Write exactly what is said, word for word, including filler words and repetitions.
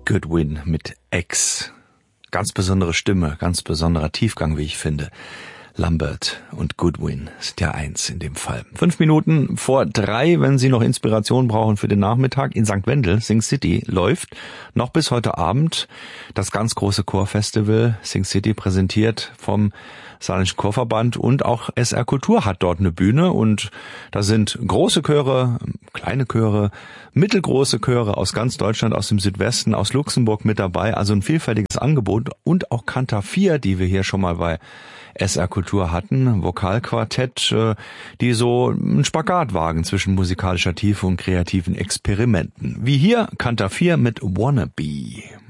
Goodwin mit X. Ganz besondere Stimme, ganz besonderer Tiefgang, wie ich finde. Lambert und Goodwin sind ja eins in dem Fall. Fünf Minuten vor drei, wenn Sie noch Inspiration brauchen für den Nachmittag. In Sankt Wendel, Sing City, läuft noch bis heute Abend das ganz große Chorfestival. Sing City präsentiert vom Saarländischen Chorverband und auch S R Kultur hat dort eine Bühne und da sind große Chöre, kleine Chöre, mittelgroße Chöre aus ganz Deutschland, aus dem Südwesten, aus Luxemburg mit dabei. Also ein vielfältiges Angebot und auch Cantar vier, die wir hier schon mal bei S R Kultur hatten, Vokalquartett, die so einen Spagat wagen zwischen musikalischer Tiefe und kreativen Experimenten. Wie hier Cantar vier mit Wannabe.